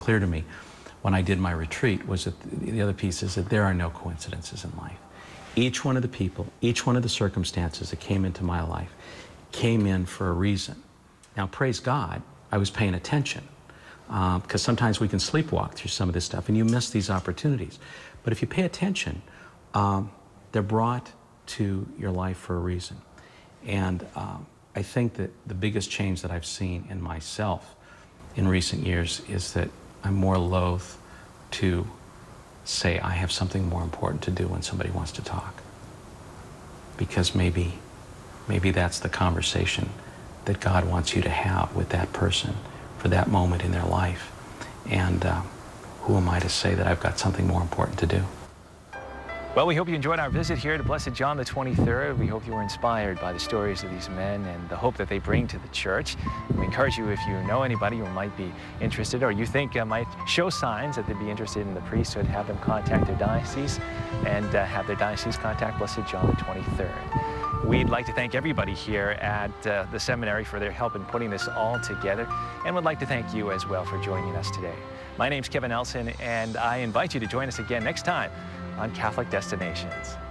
Clear to me when I did my retreat was that the other piece is that there are no coincidences in life. Each one of the people, each one of the circumstances that came into my life came in for a reason. Now, praise God, I was paying attention because sometimes we can sleepwalk through some of this stuff and you miss these opportunities. But if you pay attention, they're brought to your life for a reason. And I think that the biggest change that I've seen in myself in recent years is that I'm more loath to say I have something more important to do when somebody wants to talk. Because maybe that's the conversation that God wants you to have with that person for that moment in their life. And who am I to say that I've got something more important to do? Well, we hope you enjoyed our visit here to Blessed John the 23rd. We hope you were inspired by the stories of these men and the hope that they bring to the church. We encourage you, if you know anybody who might be interested or you think might show signs that they'd be interested in the priesthood, have them contact their diocese and have their diocese contact Blessed John the 23rd. We'd like to thank everybody here at the seminary for their help in putting this all together, and would like to thank you as well for joining us today. My name's Kevin Nelson, and I invite you to join us again next time on Catholic Destinations.